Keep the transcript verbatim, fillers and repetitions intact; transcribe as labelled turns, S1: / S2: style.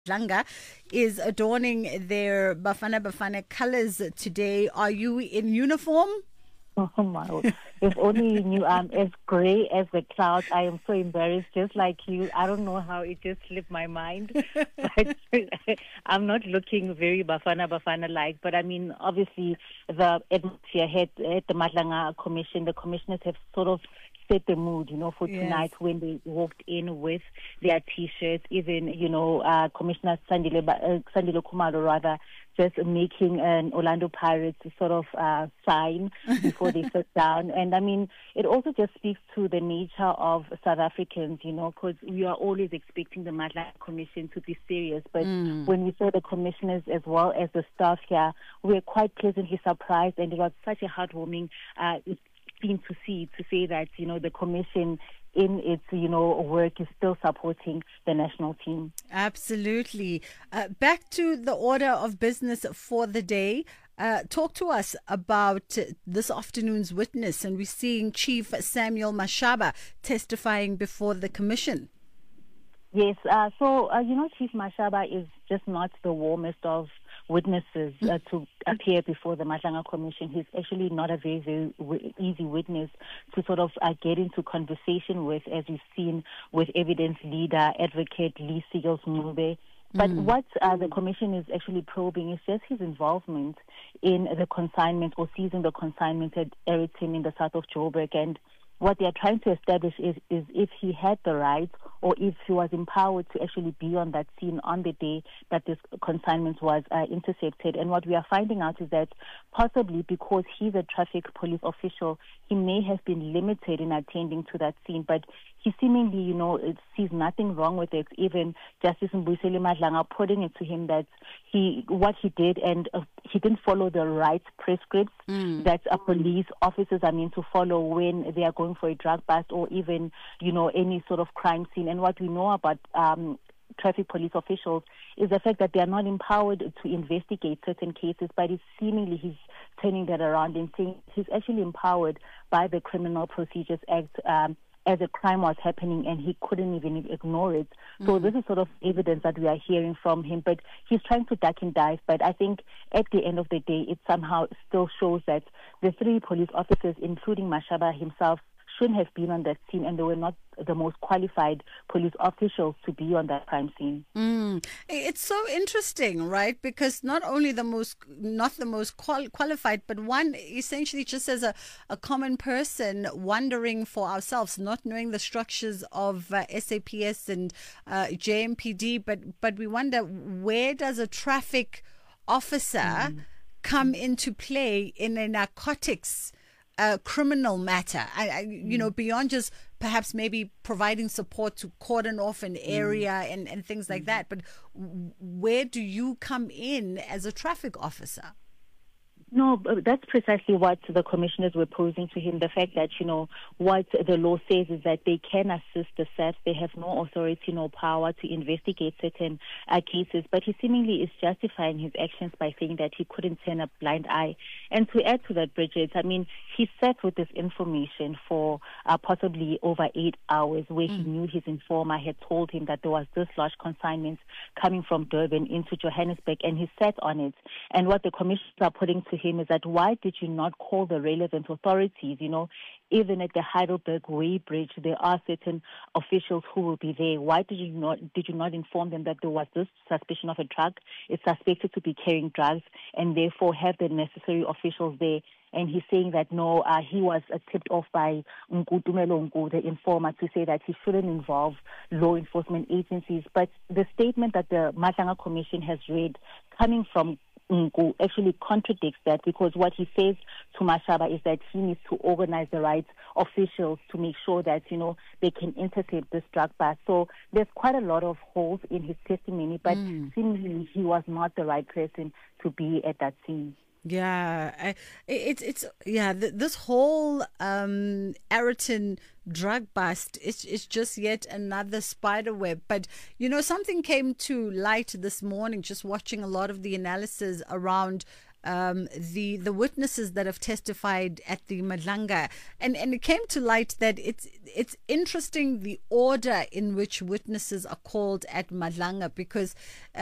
S1: Dlanga is adorning their Bafana Bafana colors today. Are you in uniform?
S2: Oh my! If only you knew I'm as grey as the clouds. I am so embarrassed, just like you. I don't know how it just slipped my mind, but I'm not looking very Bafana Bafana like. But I mean, obviously, the atmosphere at, at the Madlanga Commission, the commissioners have sort of set the mood, you know, for
S1: Yes.
S2: tonight when they walked in with their T-shirts. Even, you know, uh, Commissioner Sandile, uh, Sandile Kumalo rather, just making an Orlando Pirates sort of uh, sign before they sit down. And I mean, it also just speaks to the nature of South Africans, you know, because we are always expecting the Madlanga Commission to be serious. But
S1: Mm.
S2: when we saw the commissioners as well as the staff here, we were quite pleasantly surprised, and it was such a heartwarming uh, thing to see, to say that, you know, the commission in its, you know, work is still supporting the national team.
S1: Absolutely. Uh, back to the order of business for the day. Uh, talk to us about uh, this afternoon's witness, and we're seeing Chief Samuel Mashaba testifying before the commission.
S2: Yes, uh, so, uh, you know, Chief Mashaba is just not the warmest of witnesses uh, to appear before the Madlanga Commission. He's actually not a very, very w- easy witness to sort of uh, get into conversation with, as we've seen with evidence leader, advocate Lee Seagulls Mube. But
S1: Mm.
S2: what uh, the commission is actually probing is just his involvement in the consignment or seizing the consignment at Eriton in the south of Joburg. And what they are trying to establish is, is if he had the right or if he was empowered to actually be on that scene on the day that this consignment was uh, intercepted. And what we are finding out is that possibly because he's a traffic police official, he may have been limited in attending to that scene. But he seemingly, you know, it sees nothing wrong with it. Even Justice Mbuyiseni Madlanga putting it to him that he, what he did, and uh, he didn't follow the right prescripts
S1: Mm.
S2: that uh, police officers are meant to follow when they are going for a drug bust or even, you know, any sort of crime scene. And what we know about um, traffic police officials is the fact that they are not empowered to investigate certain cases, but it's seemingly he's turning that around and saying he's actually empowered by the Criminal Procedures Act um, as a crime was happening, and he couldn't even ignore it. So
S1: Mm.
S2: this is sort of evidence that we are hearing from him, but he's trying to duck and dive. But I think at the end of the day, it somehow still shows that the three police officers, including Mashaba himself, shouldn't have been on that scene, and they were not the most qualified police officials to be on that crime scene.
S1: Mm. It's so interesting, right? Because not only the most, not the most qual- qualified, but one essentially just as a, a common person wondering for ourselves, not knowing the structures of uh, S A P S and uh, J M P D, but but we wonder, where does a traffic officer mm. come into play in a narcotics a criminal matter, I, I, you know, beyond just perhaps maybe providing support to cordon off an area mm. and, and things like mm. that. But w- where do you come in as a traffic officer?
S2: No, but that's precisely what the commissioners were posing to him. The fact that, you know, what the law says is that they can assist the S A F. They have no authority, no power to investigate certain uh, cases. But he seemingly is justifying his actions by saying that he couldn't turn a blind eye. And to add to that, Bridget, I mean, he sat with this information for uh, possibly over eight hours where mm. he knew his informer had told him that there was this large consignment coming from Durban into Johannesburg, and he sat on it. And what the commissioners are putting to him is that why did you not call the relevant authorities? You know, even at the Heidelberg Way Bridge, there are certain officials who will be there. Why did you not did you not inform them that there was this suspicion of a drug? It's suspected to be carrying drugs, and therefore have the necessary officials there. And he's saying that no, uh, he was uh, tipped off by Nkutumelo Nku, the informer, to say that he shouldn't involve law enforcement agencies. But the statement that the Madlanga Commission has read coming from Nku actually contradicts that, because what he says to Mashaba is that he needs to organize the right officials to make sure that, you know, they can intercept this drug bust. So there's quite a lot of holes in his testimony, but mm. seemingly he was not the right person to be at that scene.
S1: Yeah, I, it's it's yeah. Th- this whole um, Eriton drug bust is is just yet another spider web. But you know, something came to light this morning. Just watching a lot of the analysis around um, the the witnesses that have testified at the Madlanga, and and it came to light that it's it's interesting the order in which witnesses are called at Madlanga, because